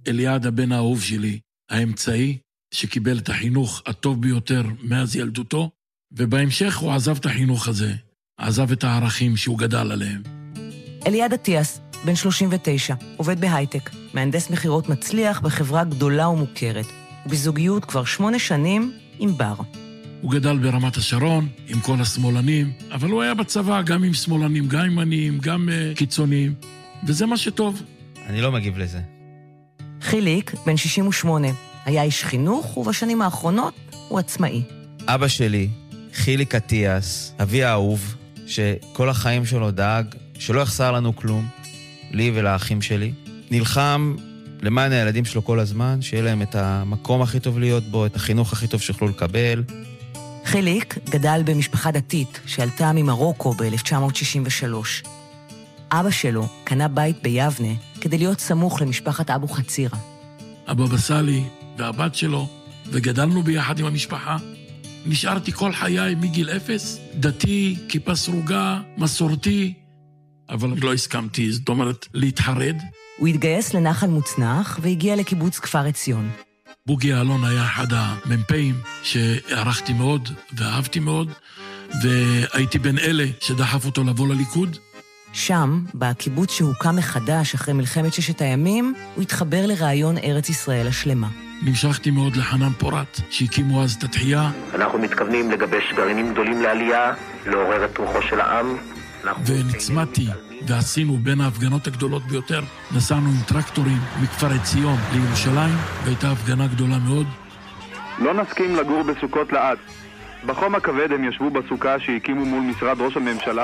אליעד הבן האהוב שלי, האמצעי, שקיבל את החינוך הטוב ביותר מאז ילדותו, ובהמשך הוא עזב את החינוך הזה, עזב את הערכים שהוא גדל עליהם. אליעד אטיאס, בן 39, עובד בהייטק, מהנדס מחירות מצליח בחברה גדולה ומוכרת, ובזוגיות כבר 8 שנים עם בר. הוא גדל ברמת השרון, עם כל השמאלנים, אבל הוא היה בצבא גם עם שמאלנים, גם עם עניים, גם קיצוניים, וזה מה שטוב. אני לא מגיב לזה. חיליק, בן 68, היה איש חינוך, ובשנים האחרונות הוא עצמאי. אבא שלי, חיליק אטיאס, אבי האהוב, שכל החיים שלו דאג, שלא יחסר לנו כלום, לי ולאחים שלי, נלחם למען הילדים שלו כל הזמן, שיהיה להם את המקום הכי טוב להיות בו, את החינוך הכי טוב שיוכלו לקבל. חיליק גדל במשפחה דתית שעלתה ממרוקו ב-1963. אבא שלו קנה בית ביבנה כדי להיות סמוך למשפחת אבו חצירה. הבבא סאלי והבת שלו, וגדלנו ביחד עם המשפחה. נשארתי כל חיי מגיל 0, דתי, כיפה סרוגה, מסורתי, אבל לא הסכמתי, זאת אומרת, להתחרד. הוא התגייס לנחל מוצנח והגיע לקיבוץ כפר עציון. בוגי אלון היה אחד המ"פים שהערכתי מאוד ואהבתי מאוד, והייתי בין אלה שדחף אותו לבוא לליכוד. שם, בקיבוץ שהוקם מחדש אחרי מלחמת 6 הימים, הוא התחבר לרעיון ארץ ישראל השלמה. נמשכתי מאוד לחנן פורת, שהקימו אז את התחייה. אנחנו מתכוונים לגבש גרעינים גדולים לעלייה, לעורר את רוחו של העם. ונצמדתי, ועשינו בין ההפגנות הגדולות ביותר. נסענו עם טרקטורים מכפר עציון לירושלים, והייתה הפגנה גדולה מאוד. לא נסכים לגור בסוכות לעד. בחום הכבד הם ישבו בסוכה שהקימו מול משרד ראש הממשלה.